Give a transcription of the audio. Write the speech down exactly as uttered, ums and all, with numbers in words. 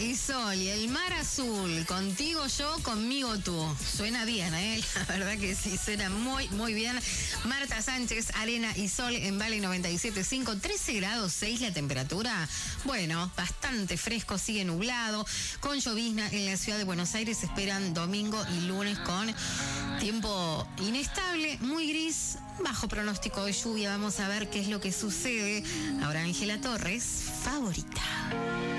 y sol y el mar azul. Contigo yo, conmigo tú. Suena bien, ¿eh? La verdad que sí, suena muy, muy bien. Marta Sánchez, arena y sol en Vale noventa y siete punto cinco. trece grados seis la temperatura. Bueno, bastante fresco, sigue nublado. Con llovizna en la ciudad de Buenos Aires se esperan domingo y lunes con tiempo inestable, muy gris, bajo pronóstico de lluvia. Vamos a ver qué es lo que sucede. Ahora Ángela Torres, favorita.